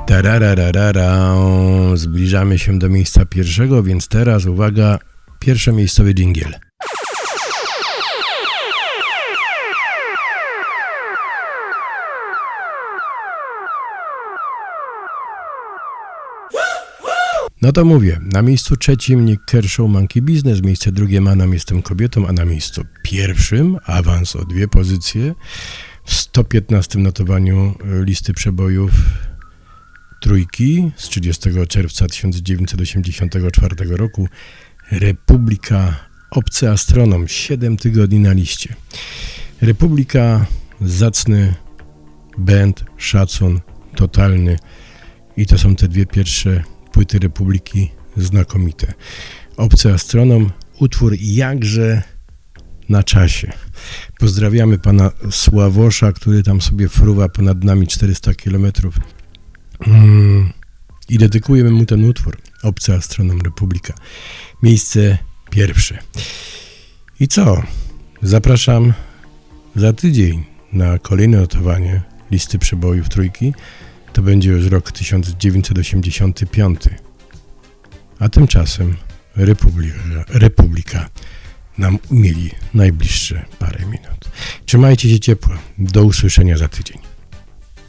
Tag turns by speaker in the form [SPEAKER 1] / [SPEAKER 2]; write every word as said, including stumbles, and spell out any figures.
[SPEAKER 1] Tarararara. Zbliżamy się do miejsca pierwszego, więc teraz uwaga, pierwszomiejscowy dżingiel. No to mówię, na miejscu trzecim Nick Kershaw, Monkey Business, miejsce drugie Manam, Jestem kobietą, a na miejscu pierwszym awans o dwie pozycje w sto piętnastym notowaniu listy przebojów trójki z trzydziestego czerwca tysiąc dziewięćset osiemdziesiątego czwartego roku Republika, Obcy Astronom, siedem tygodni na liście. Republika, zacny band, szacun totalny i to są te dwie pierwsze płyty Republiki znakomite. Obcy Astronom, utwór jakże na czasie. Pozdrawiamy pana Sławosza, który tam sobie fruwa ponad nami czterysta kilometrów mm. i dedykujemy mu ten utwór. Obcy Astronom, Republika. Miejsce pierwsze. I co? Zapraszam za tydzień na kolejne notowanie listy przebojów trójki. To będzie już rok tysiąc dziewięćset osiemdziesiąty piąty. A tymczasem Republika, Republika nam umieli najbliższe parę minut. Trzymajcie się ciepło. Do usłyszenia za tydzień.